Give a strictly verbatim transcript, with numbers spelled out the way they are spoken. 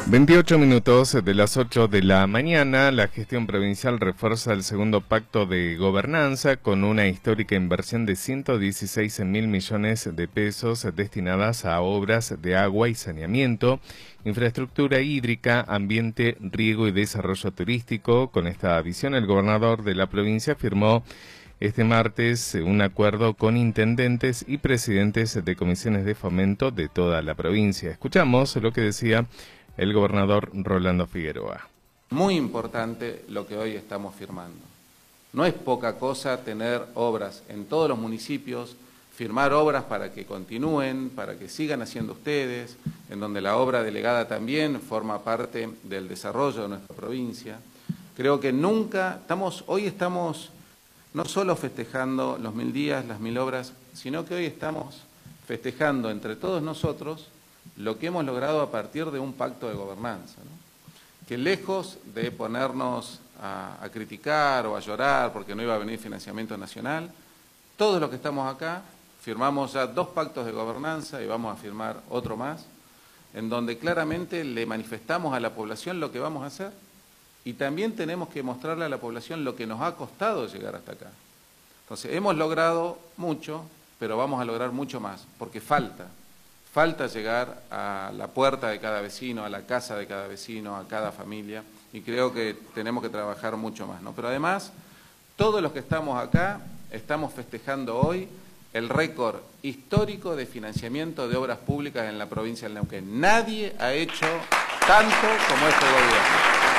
veintiocho minutos de las ocho de la mañana, la gestión provincial refuerza el segundo pacto de gobernanza con una histórica inversión de ciento dieciséis mil millones de pesos destinadas a obras de agua y saneamiento, infraestructura hídrica, ambiente, riego y desarrollo turístico. Con esta visión, el gobernador de la provincia firmó este martes un acuerdo con intendentes y presidentes de comisiones de fomento de toda la provincia. Escuchamos lo que decía el gobernador Rolando Figueroa. Muy importante lo que hoy estamos firmando. No es poca cosa tener obras en todos los municipios, firmar obras para que continúen, para que sigan haciendo ustedes, en donde la obra delegada también forma parte del desarrollo de nuestra provincia. Creo que nunca, estamos, hoy estamos no solo festejando los mil días, las mil obras, sino que hoy estamos festejando entre todos nosotros lo que hemos logrado a partir de un pacto de gobernanza, ¿no? Que lejos de ponernos a, a criticar o a llorar porque no iba a venir financiamiento nacional, todos los que estamos acá firmamos ya dos pactos de gobernanza y vamos a firmar otro más, en donde claramente le manifestamos a la población lo que vamos a hacer y también tenemos que mostrarle a la población lo que nos ha costado llegar hasta acá. Entonces, hemos logrado mucho, pero vamos a lograr mucho más, porque falta. Falta llegar a la puerta de cada vecino, a la casa de cada vecino, a cada familia, y creo que tenemos que trabajar mucho más, ¿no? Pero además, todos los que estamos acá estamos festejando hoy el récord histórico de financiamiento de obras públicas en la provincia del Neuquén. Nadie ha hecho tanto como este gobierno.